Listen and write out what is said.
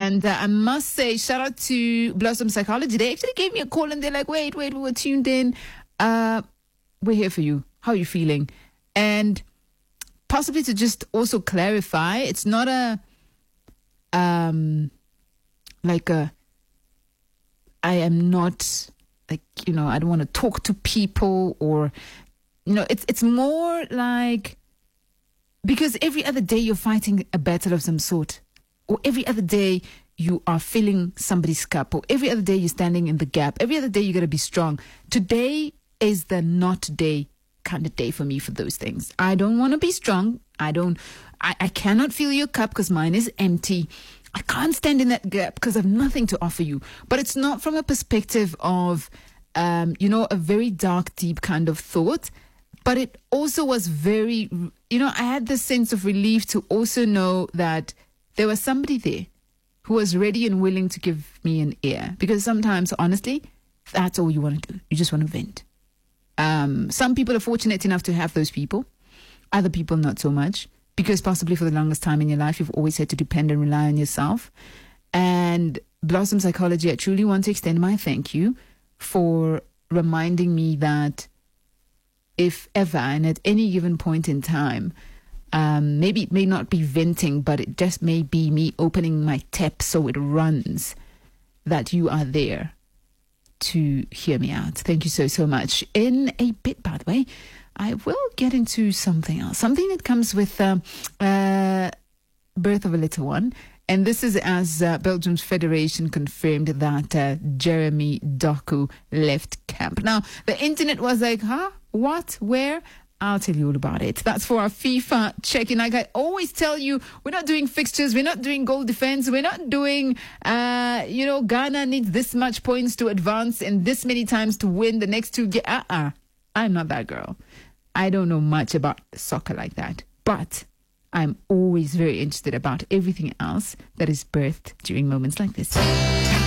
And I must say, shout out to Blossom Psychology. They actually gave me a call and they're like, wait, we were tuned in. We're here for you. How are you feeling? And possibly to just also clarify, it's not I am not like, I don't want to talk to people or, it's more like, because every other day you're fighting a battle of some sort, or every other day you are filling somebody's cup, or every other day you're standing in the gap. Every other day you got to be strong. Today is the not day kind of day for me for those things. I don't want to be strong. I cannot fill your cup because mine is empty. I can't stand in that gap because I have nothing to offer you. But it's not from a perspective of, a very dark, deep kind of thought. But it also was very, I had this sense of relief to also know that there was somebody there who was ready and willing to give me an ear. Because sometimes, honestly, that's all you want to do. You just want to vent. Some people are fortunate enough to have those people. Other people, not so much. Because possibly for the longest time in your life, you've always had to depend and rely on yourself. And Blossom Psychology, I truly want to extend my thank you for reminding me that if ever and at any given point in time, maybe it may not be venting, but it just may be me opening my tap so it runs, that you are there to hear me out. Thank you so, so much. In a bit, by the way, I will get into something else, something that comes with birth of a little one. And this is as Belgium's Federation confirmed that Jeremy Doku left camp. Now, the internet was like, huh? What? Where? I'll tell you all about it. That's for our FIFA check-in. Like I always tell you, we're not doing fixtures. We're not doing goal defense. We're not doing, Ghana needs this much points to advance and this many times to win the next two. I'm not that girl. I don't know much about soccer like that. But I'm always very interested about everything else that is birthed during moments like this.